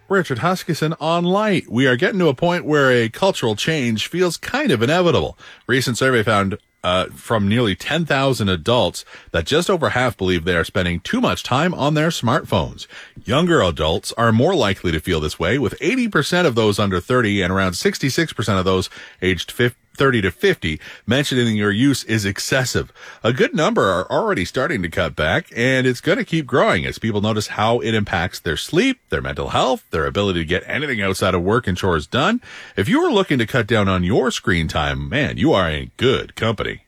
Richard Huskisson on light. We are getting to a point where a cultural change feels kind of inevitable. Recent survey found from nearly 10,000 adults that just over half believe they are spending too much time on their smartphones. Younger adults are more likely to feel this way, with 80% of those under 30 and around 66% of those aged 30 to 50 mentioning your use is excessive. A good number are already starting to cut back, and it's going to keep growing as people notice how it impacts their sleep, their mental health, their ability to get anything outside of work and chores done. If you are looking to cut down on your screen time, man, you are in good company.